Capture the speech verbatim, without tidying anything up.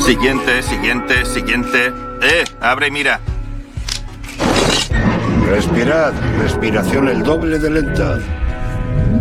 Siguiente, siguiente, siguiente. ¡Eh! Abre y mira. Respirad. Respiración el doble de lenta.